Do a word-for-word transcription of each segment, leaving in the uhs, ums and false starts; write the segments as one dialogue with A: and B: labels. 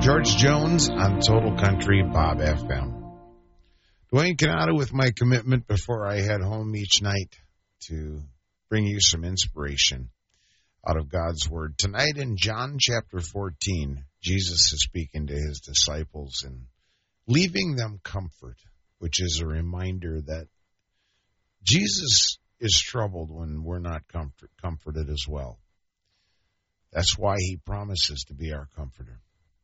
A: George Jones on Total Country Bob F M. Dwayne Canada with my commitment before I head home each night to bring you some inspiration out of God's Word. Tonight in John chapter fourteen, Jesus is speaking to his disciples and leaving them comfort, which is a reminder that Jesus is troubled when we're not comfort, comforted as well. That's why he promises to be our comforter.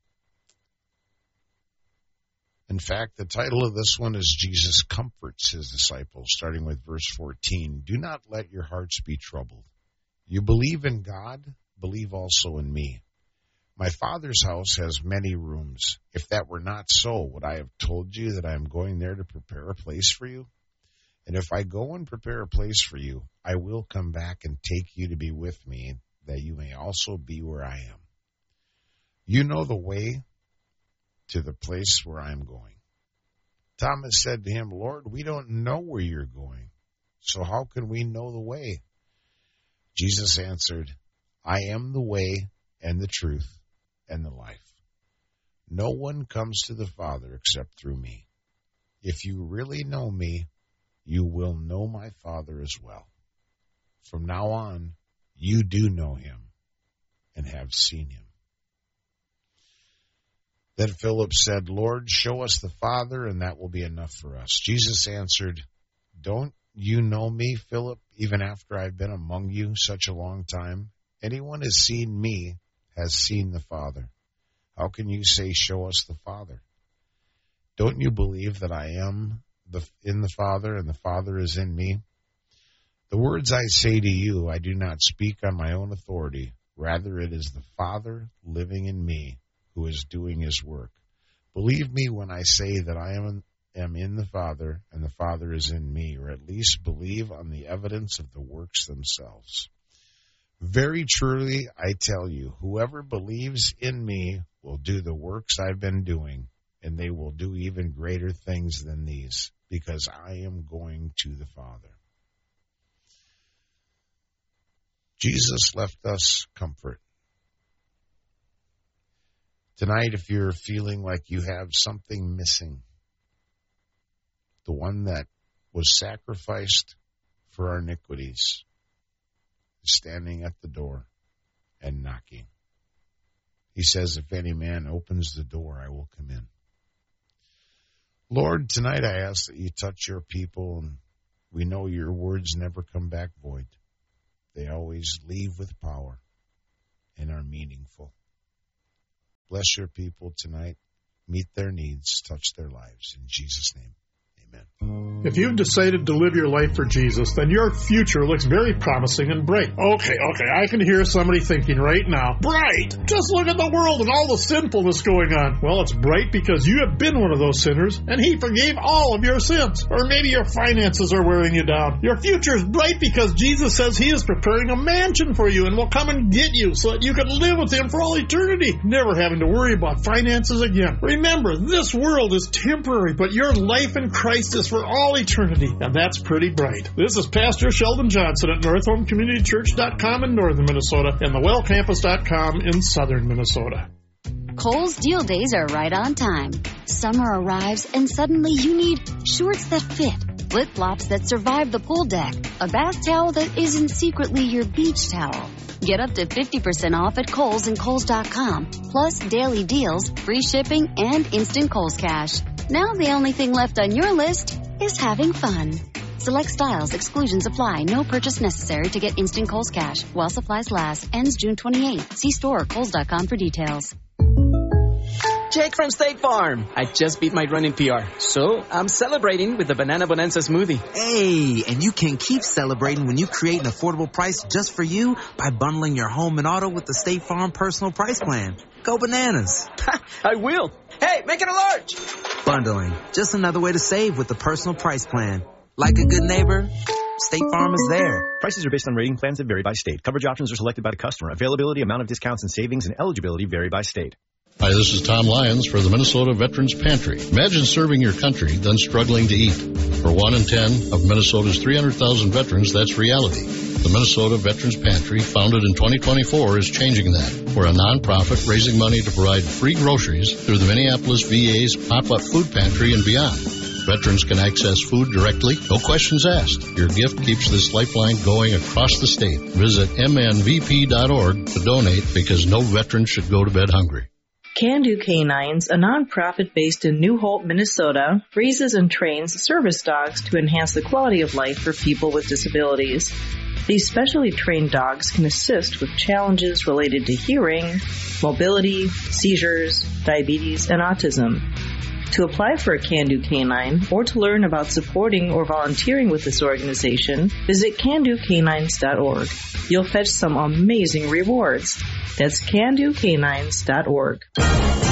A: In fact, the title of this one is Jesus Comforts His Disciples, starting with verse fourteen. Do not let your hearts be troubled. You believe in God, believe also in me. My Father's house has many rooms. If that were not so, would I have told you that I am going there to prepare a place for you? And if I go and prepare a place for you, I will come back and take you to be with me, that you may also be where I am. You know the way to the place where I am going. Thomas said to him, Lord, we don't know where you're going, so how can we know the way? Jesus answered, I am the way and the truth and the life. No one comes to the Father except through me. If you really know me, you will know my Father as well. From now on, you do know him and have seen him. Then Philip said, Lord, show us the Father, and that will be enough for us. Jesus answered, don't you know me, Philip, even after I've been among you such a long time? Anyone has seen me has seen the Father. How can you say, show us the Father? Don't you believe that I am the, in the Father, and the Father is in me? The words I say to you, I do not speak on my own authority. Rather, it is the Father living in me who is doing his work. Believe me when I say that I am, am in the Father, and the Father is in me, or at least believe on the evidence of the works themselves. Very truly, I tell you, whoever believes in me will do the works I've been doing, and they will do even greater things than these, because I am going to the Father. Jesus left us comfort. Tonight, if you're feeling like you have something missing, the one that was sacrificed for our iniquities is standing at the door and knocking. He says, if any man opens the door, I will come in. Lord, tonight I ask that you touch your people, and we know your words never come back void. They always leave with power and are meaningful. Bless your people tonight. Meet their needs. Touch their lives. In Jesus' name, amen.
B: If you've decided to live your life for Jesus, then your future looks very promising and bright. Okay, okay, I can hear somebody thinking right now, bright! Just look at the world and all the sinfulness going on. Well, it's bright because you have been one of those sinners, and he forgave all of your sins. Or maybe your finances are wearing you down. Your future is bright because Jesus says he is preparing a mansion for you and will come and get you so that you can live with him for all eternity, never having to worry about finances again. Remember, this world is temporary, but your life in Christ is for all eternity, and that's pretty bright. This is Pastor Sheldon Johnson at North Home Community Church dot com in northern Minnesota and the well campus dot com in southern Minnesota.
C: Kohl's deal days are right on time. Summer arrives and suddenly you need shorts that fit, flip-flops that survive the pool deck, a bath towel that isn't secretly your beach towel. Get up to fifty percent off at Kohl's and Kohl's dot com, plus daily deals, free shipping, and instant Kohl's Cash. Now the only thing left on your list is having fun. Select styles, exclusions apply. No purchase necessary to get instant Kohl's Cash. While supplies last. Ends June twenty-eighth. See store or Kohl's dot com for details.
D: Jake from State Farm. I just beat my running P R, so I'm celebrating with the Banana Bonanza smoothie.
E: Hey, and you can keep celebrating when you create an affordable price just for you by bundling your home and auto with the State Farm Personal Price Plan. Go bananas.
D: I will. Hey, make it a large.
E: Bundling. Just another way to save with the Personal Price Plan. Like a good neighbor, State Farm is there.
F: Prices are based on rating plans that vary by state. Coverage options are selected by the customer. Availability, amount of discounts and savings, and eligibility vary by state.
G: Hi, this is Tom Lyons for the Minnesota Veterans Pantry. Imagine serving your country, then struggling to eat. For one in ten of Minnesota's three hundred thousand veterans, that's reality. The Minnesota Veterans Pantry, founded in twenty twenty-four, is changing that. We're a nonprofit raising money to provide free groceries through the Minneapolis V A's pop-up food pantry and beyond. Veterans can access food directly, no questions asked. Your gift keeps this lifeline going across the state. Visit m n v p dot org to donate, because no veteran should go to bed hungry.
H: Can Do Canines, a nonprofit based in New Hope, Minnesota, raises and trains service dogs to enhance the quality of life for people with disabilities. These specially trained dogs can assist with challenges related to hearing, mobility, seizures, diabetes, and autism. To apply for a Can Do Canine or to learn about supporting or volunteering with this organization, visit can do canines dot org. You'll fetch some amazing rewards. That's can do canines dot org.